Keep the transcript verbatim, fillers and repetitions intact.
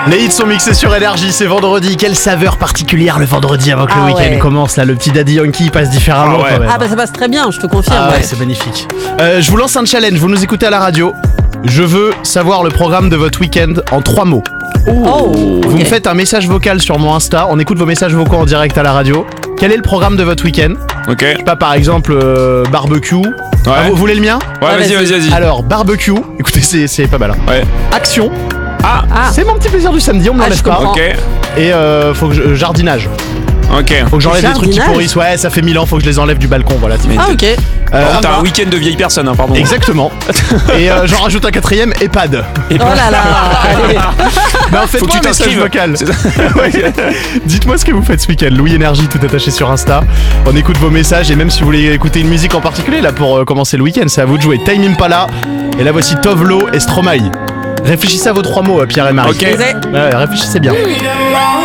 Les hits sont mixés sur Énergie, c'est vendredi. Quelle saveur particulière le vendredi avant que Ah le week-end ouais. commence. Là, le petit Daddy Yankee passe différemment Ah ouais. quand même. Ah bah ça passe très bien, je te confirme. Ah ouais, ouais. c'est magnifique. Euh, je vous lance un challenge, vous nous écoutez à la radio. Je veux savoir le programme de votre week-end en trois mots. Oh, Vous ok. me faites un message vocal sur mon Insta, on écoute vos messages vocaux en direct à la radio. Quel est le programme de votre week-end? Ok. Je sais pas, par exemple, euh, barbecue. Ah, vous, vous voulez le mien? Ouais, Ah, vas-y, vas-y. vas-y, vas-y. Alors, barbecue, écoutez, c'est, c'est pas mal. Hein. Ouais. Action, Ah, Ah, c'est mon petit plaisir du samedi, on me Ah, l'enlève je pas. comprends. ok. Et euh, faut que je, jardinage. Ok. Faut que j'enlève les trucs qui Jardinage pourrissent. Ouais, ça fait mille ans, faut que je les enlève du balcon, voilà. c'est- ah ok. Euh, Par contre, t'as un week-end de vieille personne, hein, pardon. Exactement. Et euh, j'en rajoute un quatrième, EHPAD. Oh là là. Allez. Bah en fait, Faut que moi tu un message t'inscrives. vocal. C'est ça. Ouais. Dites-moi ce que vous faites ce week-end. Louis Énergie, tout attaché sur Insta. On écoute vos messages et même si vous voulez écouter une musique en particulier là pour euh, commencer le week-end, c'est à vous de jouer. Time Impala. Et là voici Tovlo et Stromae. Réfléchissez à vos trois mots, euh, Pierre et Marie. Ok. Exact. Ouais, réfléchissez bien. Leave them alone.